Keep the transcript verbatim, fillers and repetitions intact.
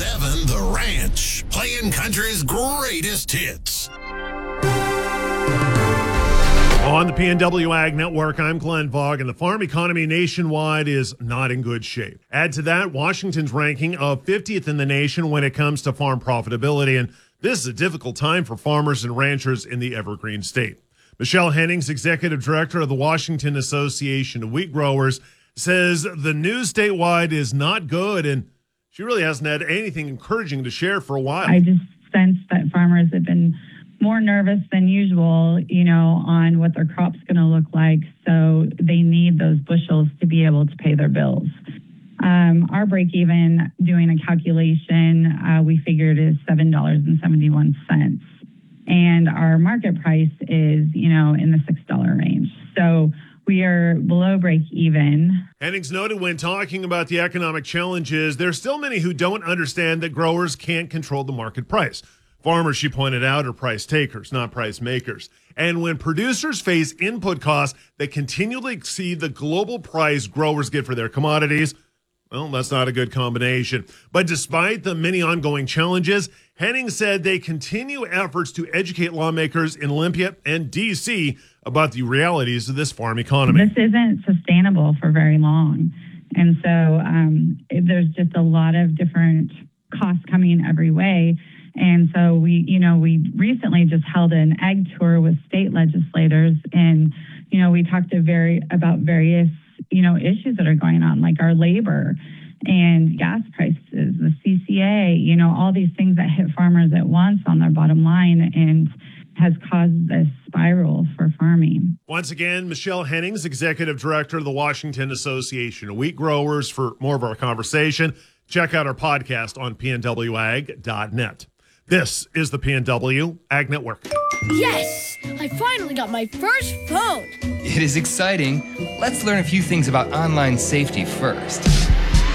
seven The Ranch, playing country's greatest hits. On the P N W Ag Network, I'm Glenn Vaughn, and the farm economy nationwide is not in good shape. Add to that Washington's ranking of fiftieth in the nation when it comes to farm profitability, and this is a difficult time for farmers and ranchers in the Evergreen State. Michelle Hennings, executive director of the Washington Association of Wheat Growers, says the news statewide is not good, and she really hasn't had anything encouraging to share for a while. I just sense that farmers have been more nervous than usual, you know, on what their crop's going to look like. So they need those bushels to be able to pay their bills. Um, our break even, doing a calculation, uh, we figured is seven dollars and seventy-one cents. And our market price is, you know, in the six dollars range. So we are below break even. Hennings noted when talking about the economic challenges, there's still many who don't understand that growers can't control the market price. Farmers, she pointed out, are price takers, not price makers. And when producers face input costs that continually exceed the global price growers get for their commodities, well, that's not a good combination. But despite the many ongoing challenges, Henning said they continue efforts to educate lawmakers in Olympia and D C about the realities of this farm economy. This isn't sustainable for very long. And so um, there's just a lot of different costs coming every way. And so we, you know, we recently just held an ag tour with state legislators, and, you know, we talked to very about various, you know, issues that are going on, like our labor and gas prices, the C C A, you know, all these things that hit farmers at once on their bottom line and has caused this spiral for farming. Once again, Michelle Hennings, executive director of the Washington Association of Wheat Growers. For more of our conversation, check out our podcast on P N W ag dot net. This is the P N W Ag Network. Yes! I finally got my first phone! It is exciting. Let's learn a few things about online safety first.